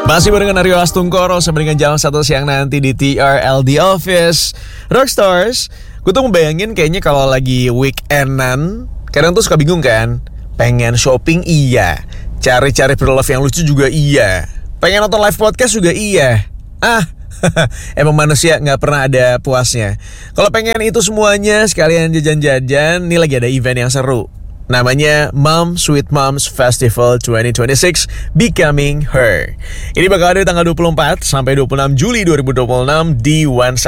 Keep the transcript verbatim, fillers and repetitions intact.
Masih barengan Aryo Astungkoro sebenarnya jam satu siang nanti di T R L The Office Rockstars. Gue tuh ngebayangin kayaknya kalau lagi weekendan, kadang tuh suka bingung kan. Pengen shopping iya, cari-cari pre-love yang lucu juga iya, pengen nonton live podcast juga iya. Ah, emang manusia gak pernah ada puasnya. Kalau pengen itu semuanya sekalian jajan-jajan, nih lagi ada event yang seru. Namanya Mom Sweet Moms Festival twenty twenty-six Becoming Her. Ini bakal ada di tanggal dua puluh empat sampai dua puluh enam Juli dua ribu dua puluh enam di One